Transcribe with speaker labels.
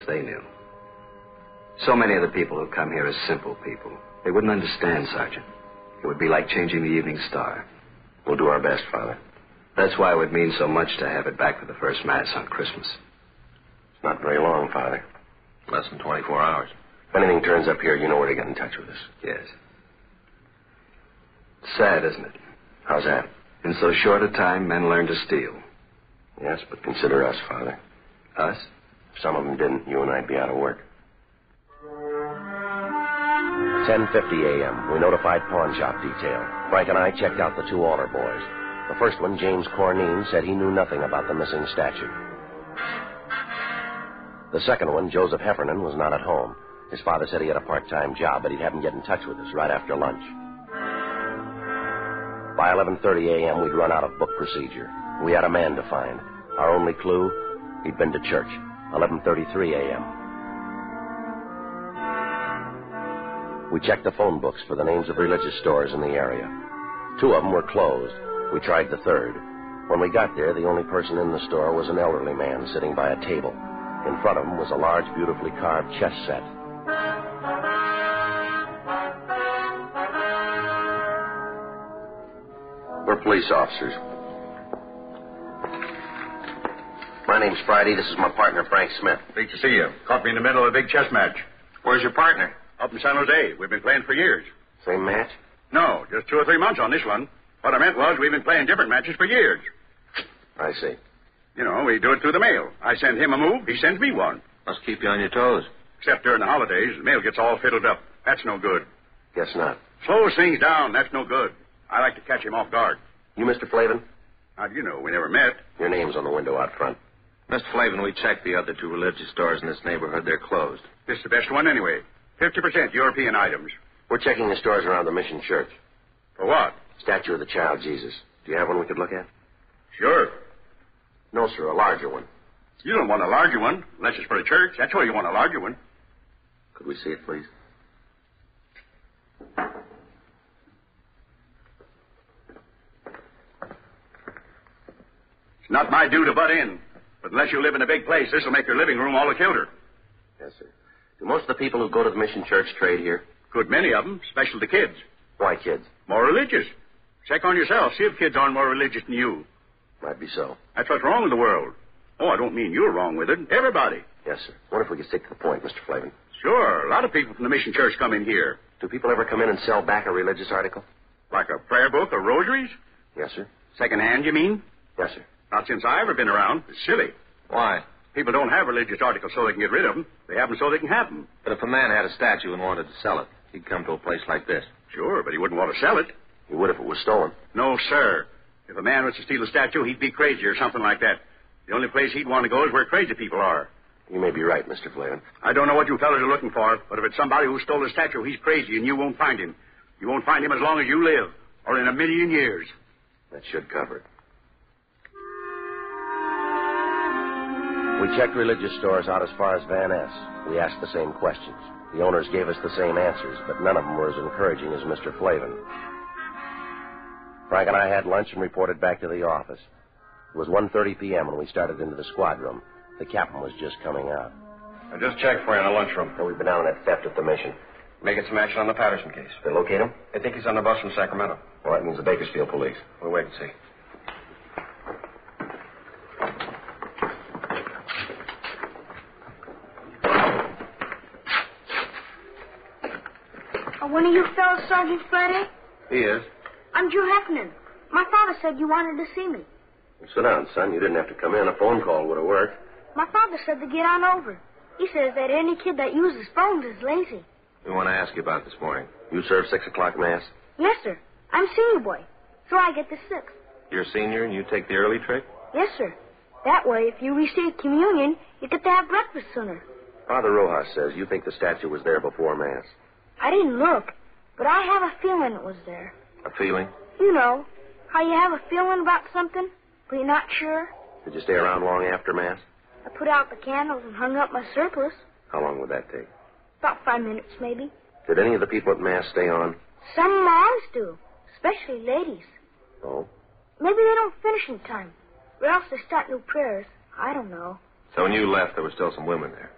Speaker 1: They knew. So many of the people who come here are simple people. They wouldn't understand, Sergeant. It would be like changing the evening star.
Speaker 2: We'll do our best, Father.
Speaker 1: That's why it would mean so much to have it back for the first Mass on Christmas.
Speaker 2: It's not very long, Father.
Speaker 3: Less than 24 hours.
Speaker 2: If anything turns up here, you know where to get in touch with us.
Speaker 1: Yes. It's sad, isn't it?
Speaker 2: How's that?
Speaker 1: In so short a time, men learn to steal.
Speaker 2: Yes, but consider us, Father.
Speaker 1: Us?
Speaker 2: If some of them didn't, you and I'd be out of work. 10:50 a.m. We notified pawn shop detail. Frank and I checked out the two altar boys. The first one, James Cornine, said he knew nothing about the missing statue. The second one, Joseph Heffernan, was not at home. His father said he had a part-time job, but he'd have him get in touch with us right after lunch. By 11:30 a.m., we'd run out of book procedure. We had a man to find. Our only clue, he'd been to church. 11:33 a.m. We checked the phone books for the names of religious stores in the area. Two of them were closed. We tried the third. When we got there, the only person in the store was an elderly man sitting by a table. In front of him was a large, beautifully carved chess set. We're police officers. My name's Friday. This is my partner, Frank Smith.
Speaker 4: Great to see you. Caught me in the middle of a big chess match.
Speaker 3: Where's your partner?
Speaker 4: Up in San Jose. We've been playing for years.
Speaker 2: Same match?
Speaker 4: No, just 2 or 3 months on this one. What I meant was we've been playing different matches for years.
Speaker 2: I see.
Speaker 4: You know, we do it through the mail. I send him a move, he sends me one.
Speaker 3: Must keep you on your toes.
Speaker 4: Except during the holidays, the mail gets all fiddled up. That's no good.
Speaker 2: Guess not.
Speaker 4: Slows things down, that's no good. I like to catch him off guard.
Speaker 2: You Mr. Flavin?
Speaker 4: How do you know? We never met.
Speaker 2: Your name's on the window out front.
Speaker 3: Mr. Flavin, we checked the other 2 religious stores in this neighborhood. They're closed.
Speaker 4: This is the best one anyway. 50% European items.
Speaker 2: We're checking the stores around the Mission Church.
Speaker 4: For what?
Speaker 2: Statue of the Child Jesus. Do you have one we could look at?
Speaker 4: Sure.
Speaker 2: No, sir, a larger one.
Speaker 4: You don't want a larger one, unless it's for a church. That's why you want a larger one.
Speaker 2: Could we see it, please?
Speaker 4: It's not my due to butt in. But unless you live in a big place, this will make your living room all the kilter.
Speaker 2: Yes, sir. Do most of the people who go to the Mission Church trade here?
Speaker 4: Good many of them, especially the kids.
Speaker 2: Why kids?
Speaker 4: More religious. Check on yourself. See if kids aren't more religious than you.
Speaker 2: Might be so.
Speaker 4: That's what's wrong with the world. Oh, I don't mean you're wrong with it. Everybody.
Speaker 2: Yes, sir. Wonder if we could stick to the point, Mr. Flavin.
Speaker 4: Sure. A lot of people from the Mission Church come in here.
Speaker 2: Do people ever come in and sell back a religious article?
Speaker 4: Like a prayer book or rosaries?
Speaker 2: Yes, sir.
Speaker 4: Second hand, you mean?
Speaker 2: Yes, sir.
Speaker 4: Not since I've ever been around. It's silly.
Speaker 3: Why?
Speaker 4: People don't have religious articles so they can get rid of them. They have them so they can have them.
Speaker 3: But if a man had a statue and wanted to sell it, he'd come to a place like this.
Speaker 4: Sure, but he wouldn't want to sell it.
Speaker 2: He would if it was stolen.
Speaker 4: No, sir. If a man was to steal a statue, he'd be crazy or something like that. The only place he'd want to go is where crazy people are.
Speaker 2: You may be right, Mr. Flavin.
Speaker 4: I don't know what you fellas are looking for, but if it's somebody who stole a statue, he's crazy and you won't find him. You won't find him as long as you live, or in 1,000,000 years.
Speaker 2: That should cover it. We checked religious stores out as far as Van Ness. We asked the same questions. The owners gave us the same answers, but none of them were as encouraging as Mr. Flavin. Frank and I had lunch and reported back to the office. It was 1:30 p.m. when we started into the squad room. The captain was just coming out.
Speaker 5: I just checked for you in the lunchroom.
Speaker 2: And we've been down on that theft at the mission.
Speaker 5: Making some action on the Patterson case.
Speaker 2: They locate him?
Speaker 5: I think he's on the bus from Sacramento.
Speaker 2: Well, that means the Bakersfield police.
Speaker 5: We'll wait and see.
Speaker 6: One of you fellas, Sergeant Friday?
Speaker 2: He is.
Speaker 6: I'm Drew Heffernan. My father said you wanted to see me.
Speaker 2: Well, sit down, son. You didn't have to come in. A phone call would have worked.
Speaker 6: My father said to get on over. He says that any kid that uses phones is lazy.
Speaker 3: We want to ask you about this morning.
Speaker 2: You serve 6 o'clock Mass?
Speaker 6: Yes, sir. I'm senior boy, so I get the 6th.
Speaker 3: You're a senior and you take the early trick?
Speaker 6: Yes, sir. That way, if you receive communion, you get to have breakfast sooner.
Speaker 2: Father Rojas says you think the statue was there before Mass.
Speaker 6: I didn't look, but I have a feeling it was there.
Speaker 3: A feeling?
Speaker 6: You know, how you have a feeling about something, but you're not sure.
Speaker 2: Did you stay around long after Mass?
Speaker 6: I put out the candles and hung up my surplice.
Speaker 2: How long would that take?
Speaker 6: About 5 minutes, maybe.
Speaker 2: Did any of the people at Mass stay on?
Speaker 6: Some moms do, especially ladies.
Speaker 2: Oh?
Speaker 6: Maybe they don't finish in time, or else they start new prayers. I don't know.
Speaker 3: So when you left, there were still some women there?